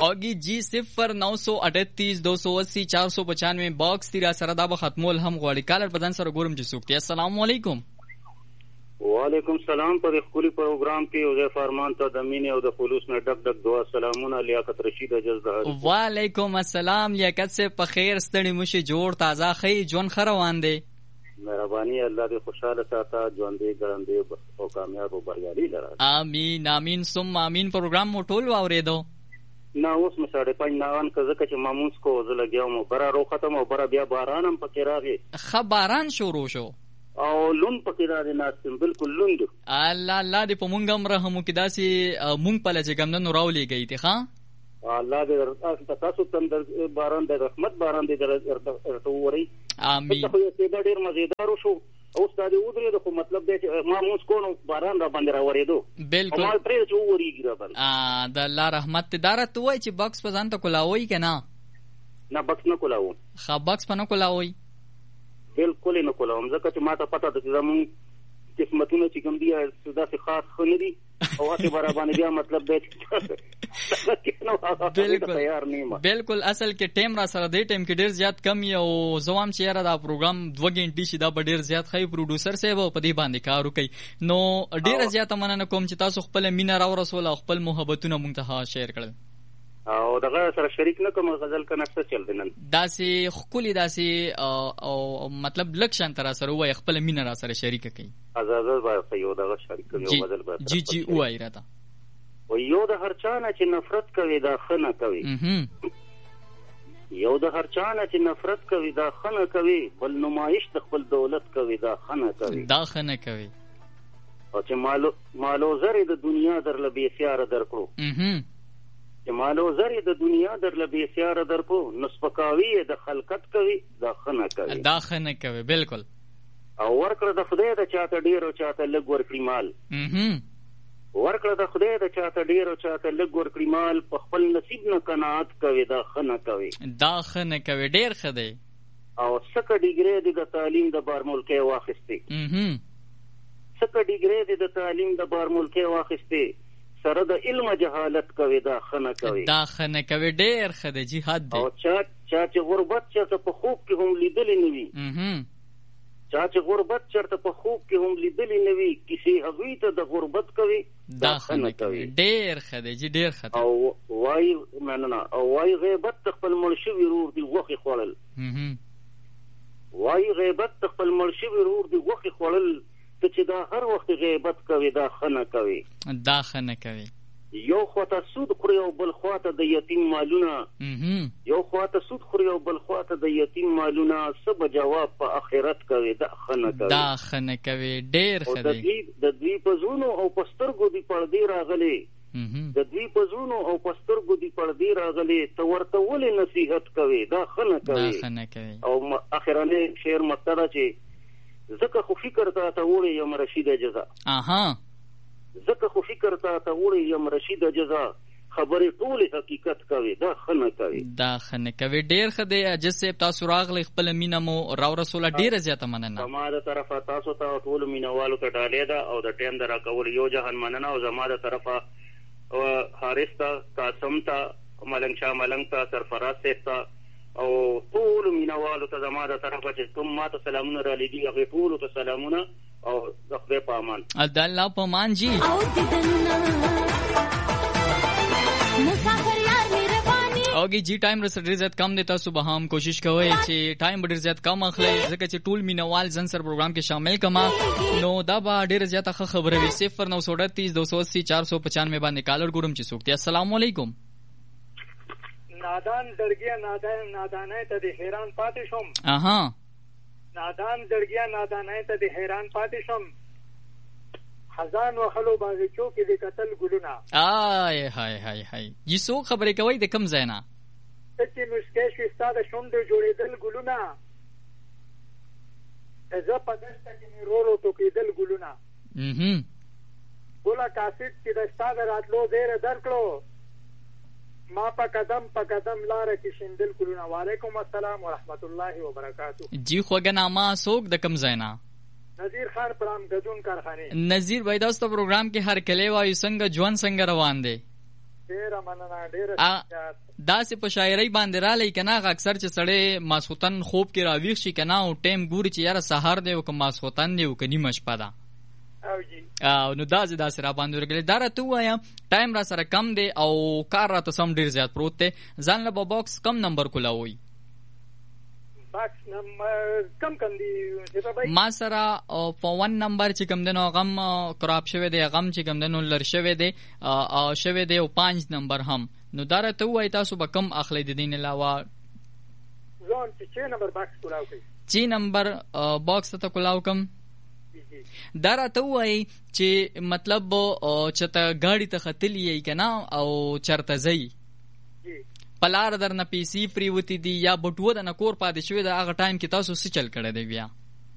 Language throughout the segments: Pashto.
اوگی جی 0938280 باکس تیرا سره دا به ختمول هم غواړي کالر بدن سره ګورم چې سوکتي. السلام علیکم. وعلیکم السلام. په خپل پروګرام کې حذیفه ارمان ته د مینې او د خلوص نه ډک ډک دعا سلامونه. لیاقت رشید اجازه. وعلیکم السلام. لیاقت سے په خیر ستړي مشي جوړ تازه خې جون خروان دی. مهرباني الله دې خوشاله ساته ژوندې ګرندې او کامیاب او بریالي لره. امين امين ثم امين. پروګرام مو ټول واورېدو؟ نه اوس مې 5:30 ناوان کزه چې ماموس کو زه لګیاوم برا رو ختم او برا بیا باران هم پکې راغی. خبران شروع شو او لون پکې راځي ناستم بالکل لوند. الله الله دې په مونږ هم رحم وکړي داسې مونږ په لږ ګمنو راولې گئی ته ها. الله دې تاسو تم د باران د رحمت باران دې درته ووري. امين. خو یې ډېر مزیدار شو او ستاسو ودرې د خو مطلب دی چې ماموس کو نو باران را باندې راورېدو. بالکل. او پرې چې ووريږي را باندې. د الله رحمت دارت وای چې باکس په ځان ته کولاوي کنه. نه باکس نه کولاو. خا باکس په نه کولاوي. بالکل نه کولاوم ځکه چې ما ته پته ده چې زمون قسمتونه چې کوم دي داسې خاص خو نه دي او هغه برابر باندې بیا مطلب دی بالکل. اصل کې ټیم را سره دی ټیم کې ډیر زیات کم او زوام چې یاره دا پروګرام 2 غنټې شي دا به ډیر زیات خی پروډوسر صاحب په دې باندې کار وکړي. نو ډیر زیات مننه کوم چې تاسو خپل مینا را ورسول او خپل محبتونه مونږ ته شیر کړل او دغه سره شریک نه کوم غزل کنه څه چل دینن داسې خولي داسې او مطلب لکشن تر سره وای خپل مینا را سره شریک کړي. ازازه به یو دغه شریک کوي غزل به جی جی وای راته و یو د هر چا نه چې نفرت کوي دا خنه کوي. یو د هر چا نه چې نفرت کوي دا خنه کوي بل نمایش د خپل دولت کوي دا خنه کوي. دا خنه کوي او چې مالو زری د دنیا درله بے سیاره درکړو. چې مالو زری د دنیا درله بے سیاره درکړو نسبکاوی د خلقت کوي دا خنه کوي. دا خنه کوي بالکل. او ورکړه د خدای د چاته ډیر او چاته لږ ورکړي مال. ورکړه د خدای د چاته ډیر او چاته لږ ورکړي مال په خپل نصیب نه قناعت کوي دا خنه کوي. دا خنه کوي ډیر خدای. او سکه ډیګری د تعلیم د بار ملکه واخستې. سکه ډیګری د تعلیم د بار ملکه واخستې سره د علم جهالت کوي دا خنه کوي. دا خنه کوي ډیر خدای جهاد دی. او چا چې غربت چاته په خوب کې هم لیدلې نه وي. چا چې غربت چرته په خوب کې هم لیدلې نه وي کسی هغوی ته د غربت کوي دا خنه کوي. ډیر خدای جی ډیر خدای. او وای مننه او وای غیبت خپل مرشوي رور دی غوخي خوړل. وای غیبت خپل مرشوي رور دی غوخي خوړل ته چې دا هر وخت غیبت کوي دا خنه کوي. دا خنه کوي. یو خواته سود خوري او بل خواته د یتیم مالونه. یو خواته سود خوري او بل خواته د یتیم مالونه سبا جواب په آخرت کوي دا خنه کوي. دا خنه کوي ډیر خدای. د دوی پزونو او پسترګو دی پردې راغلي. د دوی پزونو او پسترګو دی پردې راغلي ته ورته ولې نصیحت کوي دا خنه کوي. دا خنه کوي. او اخرانه شعر مقتدا چې زکه خو فکر ته وړي یم رشید جزا. زکه خو فکر ته وړي یم رشید جزا خبرې ټول حقیقت کوي دا خنه کوي. دا خنه کوي ډیر خدای. جسه تاسو راغلی خپل مینا مو راو رسول ډیر زیاته مننه. زما د طرفه تاسو ته ټول مینوالو ته ډالې ده او د ټیم درا کول یو جهان مننه. او زما د طرفه حارث ته قاسم ته ملنګ شاه ملنګ ته سرفراز ته او ټول مینوالو ته زما د طرفه چې کوم ماته سلامونه را لېږي هغه ټول ته سلامونه او د خدای په امان. د الله په امان جی. اوګي جی ټایم رس ډیر زیات کم دی. تاسو به هم کوشش کوئ چې ټایم ډیر زیات کم اخلئ ځکه چې ټول مینوال زن سر پروګرام کې شامل کما نو دا به ډیر زیات خبره وي. 0938280 باندې کالر ګورم چې سوکتي. السلام علیکم. نادان درګیا نادانای ته د حیران پاتې شم. نادان درګیا نادانای ته د حیران پاتې شم. خزان وخلو باغچو کې د قتل ګلونه. آی هاي هاي هاي یسو خبرې کوي د کم زینا چې مسکې شو ستاده شوند جوړېدل ګلونه. زه په دسته کې مرورو تو کېدل ګلونه. ګولا کاسید چې د ستاده راتلو زیر درکړو ما په قدم لاره کې شیندل ګلونه. وعلیکم السلام ورحمت الله وبرکاتہ. جی خوګه نامه سوک د کم زینا نذیر خان پرام گجون کارخانه. نذیر بھائی تاسو پروګرام کې هر کله وایو څنګه ژوند څنګه روان دی؟ ډېره مننه ډېره داسې په شاعرۍ باندې رالی که نه اکثر چې سړی ماسخوتن خوب کې راویښ شي که نه او ټایم ګوري چې یاره سهار دی او که ماسخوتن دی او که نیمه شپه ده نو داسې را باندې ورګلې دا راته ووایه ټایم را سره کم دی او کار راته سم ډېر زیات پروت دی ځان له به باکس کم نمبر کولاوئ باکس نمبر کم دی ما سره په 1 نمبر چې کوم دی نو هغه هم کراپ شوی دی هغه هم چې کوم دی نو لر شوی دی او 5 نمبر هم نو دا راته ووایي تاسو به کم اخلی د دې نه علاوه ځان چې 6 نمبر باکس کولاو کوي 6 نمبر باکس ته کولاو کم دا راته ووایي چې مطلب چې ته ګاډي ته ختلی یې که نه او چرته ځئ په لار درنه پیسې پرېوتې دي یا بټوه د نه کور پاتې شوی د هغه ټایم کې تاسو څه چل کړی دی بیا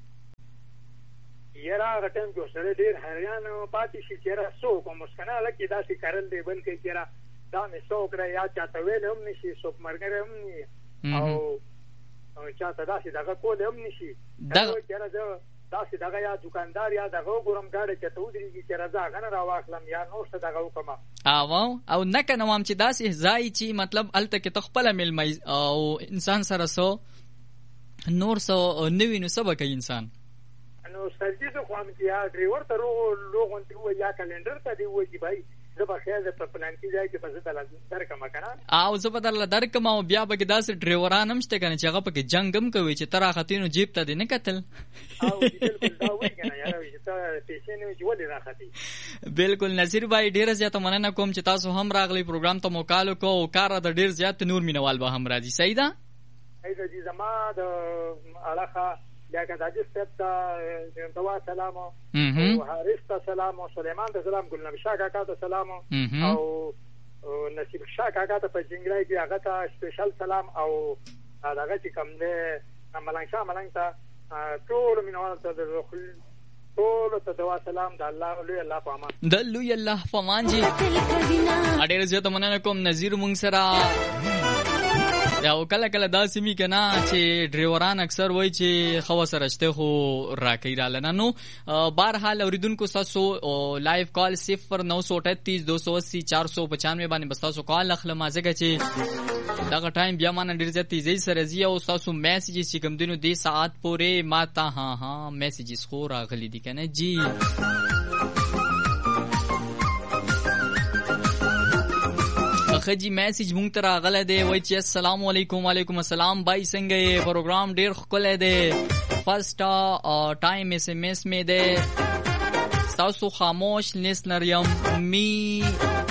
یاره هغه ټایم کې سړی ډېر حیران پاتې شي چې یاره څوک هم اوس که نه هلکې داسې کرل دی بل کوي چې یاره دا مې څه وکړه یا چاته ویلی هم نه شي څوک ملګری هم نه او چاته داسې دغه کولی هم نه شي یاره زه داسې دغه یا دکاندار یا دغه وګورم ګاډی چې ته ودرېږي چې راځه هغه نه راواخلم یا نور څه دغه وکړم او نه که نه وام چې داسې ځای چې مطلب هلته کې ته خپله میلمه او انسان سره څه نور څه نه وي نو څه به کوي انسان نو سرجي زه خو هم چې یا ډریور ته روغونتې ووایي یا کلنډر ته دې ووایي چې بھائی زه به خیر په پلانکي ځای کې به زه درله درکړم که نه او زه به درله درکړم او بیا به کې داسې ډریوران هم شته که نه چې هغه پکې جنګ هم کوي چې ته راختې نو جیب ته دې نه کتل بالکل دا وایي که نه یاره چې ته پیسې نه وي چې ولې راختې بالکل نظیر بھائی ډېره زیاته مننه کوم چې تاسو هم راغلی پروګرام ته مو کال وکړو او کار راته ډېر زیات نور مینوال به هم راځي صحیح ده جی زما د اړخه بیا که داجي صاحب ته دوا سلام او حارث ته سلام او سلیمان ته سلام ګلنبي شاه کاکا ته سلام او نصیب شاه کاکا ته په جنګرای کې هغه ته سپیشل سلام او هغه چې کوم دی ملنګ شاه ملنګ ته ټول مینوال ته ټول ته دوا سلام د الله لوی الله په امان د لوی الله په امان جی ډېر زیات مننه کوم نظیر مونږ سره او کله داسې می که نه چې ډریوران اکثر وایي چې ښه ورسره شته خو راکوي راله نه نو بهرحال اورېدونکو ستاسو لایف کال 0938 280 495 باندې به ستاسو کال اخلم ځکه چې دغه ټایم بیا مانه ډېر زیات تیزۍ سره ځي او ستاسو میسیجز چې کوم دي نو دې ساعت پورې ما ته ها میسیجز خو راغلي دي که نه جی خجی میسیج مونږ ته راغلی دی وایي چې السلام علیکم وعلیکم السلام بای څنګه یې پروګرام ډېر ښکلی دی فرسٹ ټایم ایس ایم ایس مې دی ستاسو خاموش لیسنر یم می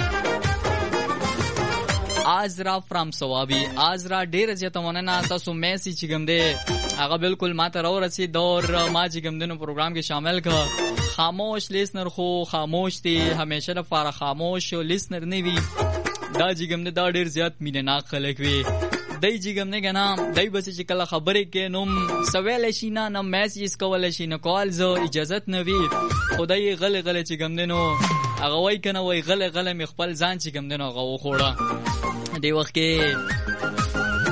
آزرا فرام سوابي آزرا ډېره زیاته مننه تاسو میسیج چې کوم دی هغه بالکل ما ته راورسېد اور ما چې کوم دی نو پروګرام کې شامل کړه خاموش لیسنر خو خاموش دی همیشه لپاره خاموش لیسنر نه وي دا جګم نه دا ډېر زیات مینه ناک خلک وي دای جګم نه کنه دای بس چې کله خبرې کې نو سوال شي نه میسیج کول شي نه کال زه اجازت نه وي خدای غل چې ګم نو هغه وای کنه وای غل می خپل ځان چې ګم نو هغه وخوړه دی وخت کې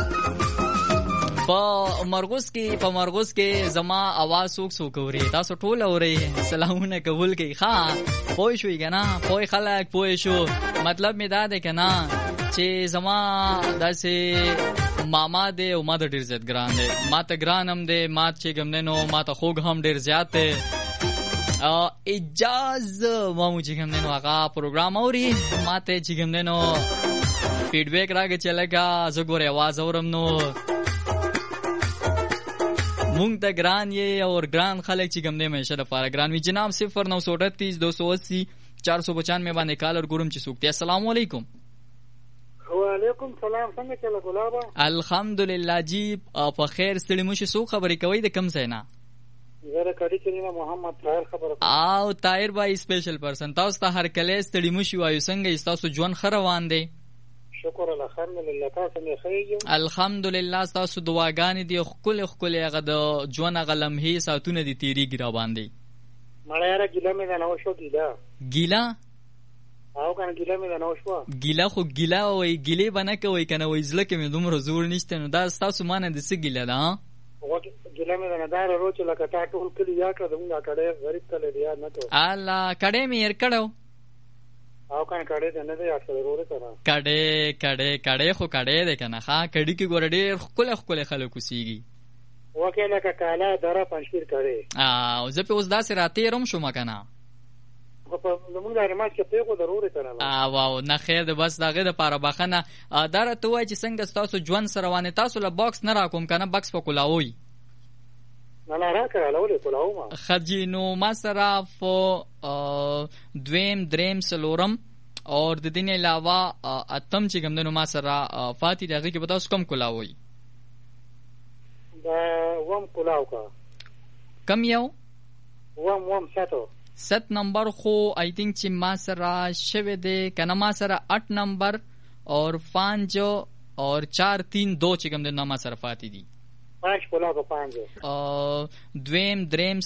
په مرغوس کې زما आवाज څوک اوري تاسو ټول اوري سلامونه قبول کوي ښا پوه شوي کنه پوه خلک پوه شو مطلب می دا ده کنه چې زما داسې ماما دی او ما ته ډېر زیات ګران دی ما ته ګران هم دی ما چې کوم دی نو ما ته خوږ هم ډېر زیات دی مامو چې کوم دی نو هغه پروګرام اوري ما ته چې کوم دی نو فیډبیک راکړي چې لکه زه ګورې आवाज اورم نو مونږ ته ګران یې او ګران خلک چې کوم دی همیشه لپاره ګران وي جناب 0938 280 495 باندې کال اور ګورم چې څوک دی السلام علیکم وعلیکم السلام څنګه چل ګلابا الحمدلله جی په خیر ستړي مو شو څوک خبرې کوي د کم ځای نه زه کړي چې محمد طاهر خبره او طاهر بھائی سپیشل پرسن تاسو ته هر کله ستړي مو شو وایو څنګه تاسو ژوند ښه روان دی شکر الحمدلله تاسو نه خیږم الحمدلله تاسو دعاګانې دي خپل هغه د ژوند هغه لمحې ساتونه دي تیریږي را باندې مړه یاره ګیله مې نه نو شو ګیله او کنه ګیله مې نه شو ګیله خو ګیله وای ګیله بنه کوي کنه وای زله کې مې دومره زور نشته نو دا تاسو مانه د څه ګیله ده ګیله مې نه دار روچ لکه تا ټول کلی یا کړه موږ کړه غریب کله دی نه ته الله کړه مې ير کړو او کنه کړه دې نه دی اټکل ورو کنه کړه خو کړه دې کنه ها کړي کې ګور ډېر خپل خلکو سیږي وکیله کاله دره پنځپیر کړي او زه په اوس داسې راته روم شوم کنه په موږ د رمات کې پیغو ضروري کنه واو نه خیر ده بس دغه د پاره بخنه دره ته وای چې څنګه تاسو ژوند سره وانه تاسو له باکس نه راکوم کنه باکس په کولاوي نه را کړه کولاو ما خجینو ما سره فو دویم دریم سلورم اور د دین علاوه اتم چې کوم دنو ما سره فاتی دغه کې بتاوس کم کولاوي دا وم کولاو کا کم یو وم ساتو 7 نمبر خو I think چې ما سره شوه دې کنه ما سره 8 نمبر اور 5 اور 4 3 2 چې کوم د نامه سره فاتی دي 5 کولاو 5 دویم دریم